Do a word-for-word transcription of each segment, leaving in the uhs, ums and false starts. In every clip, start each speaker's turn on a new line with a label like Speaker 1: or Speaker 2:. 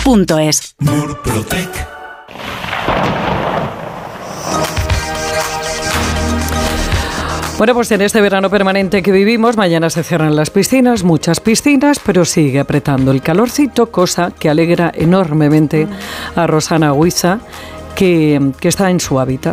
Speaker 1: punto es.
Speaker 2: Murprotec.
Speaker 3: Bueno, pues en este verano permanente que vivimos, mañana se cierran las piscinas, muchas piscinas, pero sigue apretando el calorcito, cosa que alegra enormemente a Rosana Huiza, que, que está en su hábitat.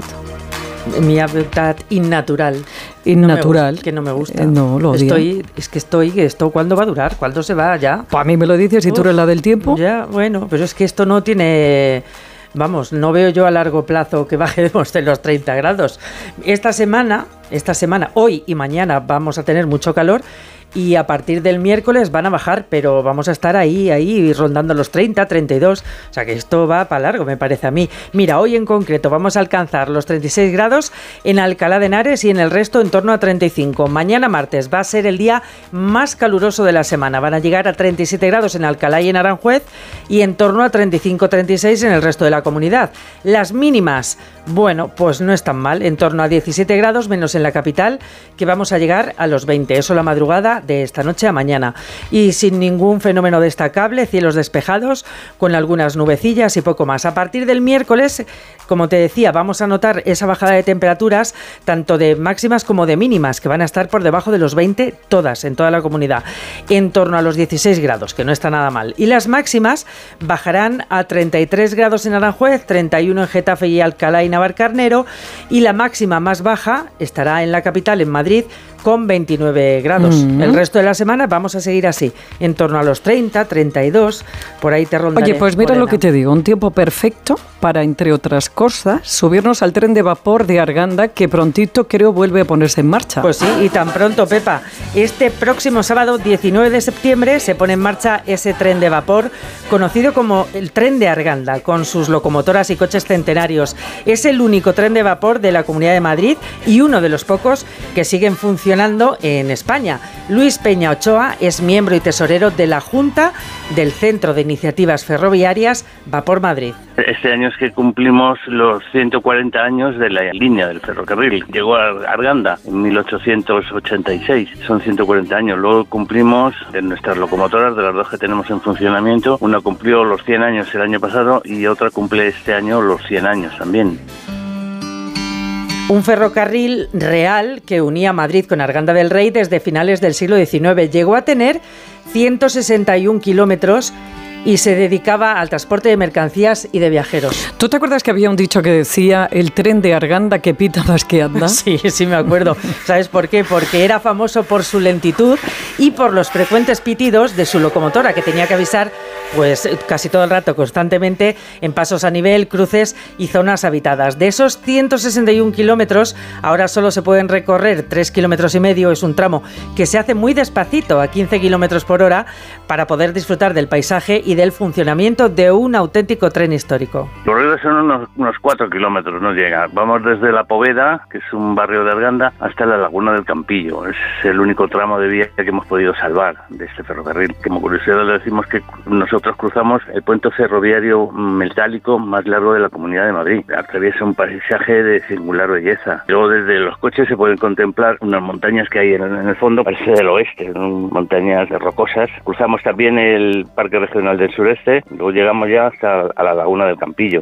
Speaker 4: Mi hábitat innatural.
Speaker 3: Innatural.
Speaker 4: No me, que no me gusta.
Speaker 3: Eh, no, lo odia.
Speaker 4: Estoy, es que estoy, ¿esto cuándo va a durar? ¿Cuándo se va ya?
Speaker 3: Pues a mí me lo dices si tú eres la del tiempo.
Speaker 4: Ya, bueno, pero es que esto no tiene... Vamos, no veo yo a largo plazo que bajemos de los treinta grados. Esta semana, esta semana, hoy y mañana vamos a tener mucho calor y a partir del miércoles van a bajar, pero vamos a estar ahí, ahí, rondando los treinta, treinta y dos. O sea que esto va para largo, me parece a mí. Mira, hoy en concreto vamos a alcanzar los treinta y seis grados en Alcalá de Henares y en el resto en torno a treinta y cinco. Mañana martes va a ser el día más caluroso de la semana. Van a llegar a treinta y siete grados en Alcalá y en Aranjuez y en torno a treinta y cinco, treinta y seis en el resto de la comunidad. Las mínimas, bueno, pues no están mal, en torno a diecisiete grados, menos en la capital, que vamos a llegar a los veinte. Eso la madrugada de esta noche a mañana. Y sin ningún fenómeno destacable, cielos despejados, con algunas nubecillas y poco más. A partir del miércoles, como te decía, vamos a notar esa bajada de temperaturas, tanto de máximas como de mínimas, que van a estar por debajo de los veinte, todas, en toda la comunidad, en torno a los dieciséis grados, que no está nada mal. Y las máximas bajarán a treinta y tres grados en Aranjuez, treinta y uno en Getafe y Alcalá y Navalcarnero, y la máxima más baja estará en la capital, en Madrid, con veintinueve grados. Mm. El resto de la semana vamos a seguir así, en torno a los treinta, treinta y dos, por ahí te rondaré.
Speaker 3: Oye, pues mira
Speaker 4: morena.
Speaker 3: Lo que te digo, un tiempo perfecto para, entre otras cosas, subirnos al tren de vapor de Arganda, que prontito creo vuelve a ponerse en marcha.
Speaker 4: Pues sí, y tan pronto, Pepa. Este próximo sábado, diecinueve de septiembre, se pone en marcha ese tren de vapor, conocido como el tren de Arganda, con sus locomotoras y coches centenarios. Es el único tren de vapor de la Comunidad de Madrid y uno de los pocos que siguen funcionando en España. Luis Peña Ochoa es miembro y tesorero de la Junta del Centro de Iniciativas Ferroviarias Vapor Madrid.
Speaker 5: Este año es que cumplimos los ciento cuarenta años de la línea del ferrocarril. Llegó a Arganda en mil ochocientos ochenta y seis, son ciento cuarenta años. Luego cumplimos de nuestras locomotoras, de las dos que tenemos en funcionamiento. Una cumplió los cien años el año pasado y otra cumple este año los cien años también.
Speaker 4: Un ferrocarril real que unía Madrid con Arganda del Rey desde finales del siglo diecinueve. Llegó a tener ciento sesenta y un kilómetros y se dedicaba al transporte de mercancías y de viajeros.
Speaker 3: ¿Tú te acuerdas que había un dicho que decía el tren de Arganda que pita más que anda?
Speaker 4: Sí, sí me acuerdo. ¿Sabes por qué? Porque era famoso por su lentitud y por los frecuentes pitidos de su locomotora, que tenía que avisar pues casi todo el rato, constantemente, en pasos a nivel, cruces y zonas habitadas. De esos ciento sesenta y un kilómetros, ahora solo se pueden recorrer tres kilómetros y medio. Es un tramo que se hace muy despacito, a quince kilómetros por hora, para poder disfrutar del paisaje y del funcionamiento de un auténtico tren histórico.
Speaker 5: Los recorridos son unos, unos cuatro kilómetros, no llega. Vamos desde La Poveda, que es un barrio de Arganda, hasta la Laguna del Campillo. Es el único tramo de vía que hemos podido salvar de este ferrocarril. Como curiosidad le decimos que nosotros cruzamos el puente ferroviario metálico más largo de la Comunidad de Madrid. Atraviesa un paisaje de singular belleza. Luego desde los coches se pueden contemplar unas montañas que hay en, en el fondo, parece del oeste, ¿no? Montañas rocosas. Cruzamos también el Parque Regional del Sureste, luego llegamos ya hasta a la Laguna del Campillo.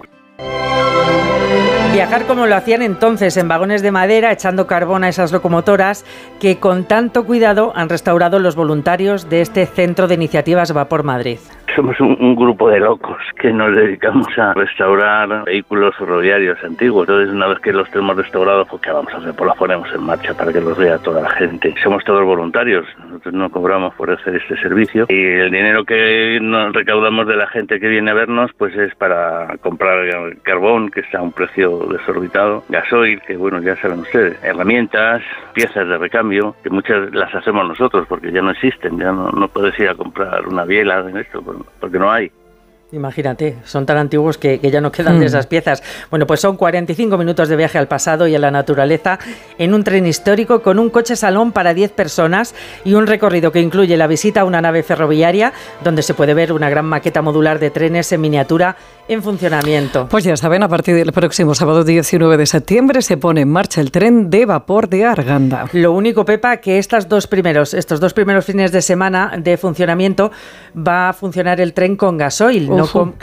Speaker 4: Viajar como lo hacían entonces, en vagones de madera, echando carbón a esas locomotoras que con tanto cuidado han restaurado los voluntarios de este Centro de Iniciativas Vapor Madrid.
Speaker 5: Somos un, un grupo de locos que nos dedicamos a restaurar vehículos ferroviarios antiguos. Entonces, una vez que los tenemos restaurados, pues ¿qué vamos a hacer? Pues los ponemos en marcha para que los vea toda la gente. Somos todos voluntarios, nosotros no cobramos por hacer este servicio y el dinero que nos recaudamos de la gente que viene a vernos, pues es para comprar carbón, que está a un precio desorbitado, gasoil, que bueno, ya saben ustedes, herramientas, piezas de recambio, que muchas las hacemos nosotros porque ya no existen, ya no, no puedes ir a comprar una biela en esto, porque no hay.
Speaker 4: Imagínate, son tan antiguos que, que ya no quedan mm. de esas piezas. Bueno, pues son cuarenta y cinco minutos de viaje al pasado y a la naturaleza en un tren histórico con un coche salón para diez personas y un recorrido que incluye la visita a una nave ferroviaria donde se puede ver una gran maqueta modular de trenes en miniatura en funcionamiento.
Speaker 3: Pues ya saben, a partir del próximo sábado diecinueve de septiembre se pone en marcha el tren de vapor de Arganda.
Speaker 4: Lo único, Pepa, que estas dos primeros, estos dos primeros fines de semana de funcionamiento va a funcionar el tren con gasoil, Uf. no con